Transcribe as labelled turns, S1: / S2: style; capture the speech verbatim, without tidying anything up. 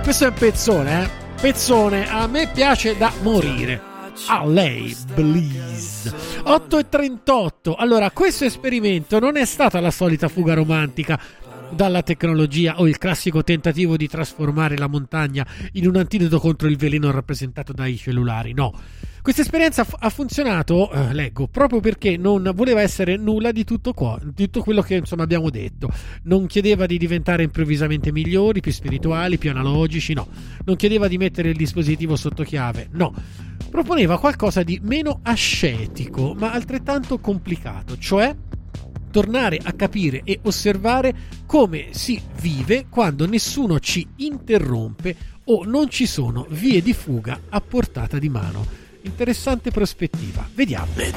S1: Questo è un pezzone, eh? Pezzone, a me piace da morire. A lei, please. otto e trentotto. Allora, questo esperimento non è stata la solita fuga romantica dalla tecnologia o il classico tentativo di trasformare la montagna in un antidoto contro il veleno rappresentato dai cellulari. No, questa esperienza f- ha funzionato, eh, leggo, proprio perché non voleva essere nulla di tutto, qua, di tutto quello che insomma abbiamo detto. Non chiedeva di diventare improvvisamente migliori, più spirituali, più analogici, no. Non chiedeva di mettere il dispositivo sotto chiave, no. Proponeva qualcosa di meno ascetico ma altrettanto complicato, cioè tornare a capire e osservare come si vive quando nessuno ci interrompe o non ci sono vie di fuga a portata di mano. Interessante prospettiva. Vediamo.
S2: Le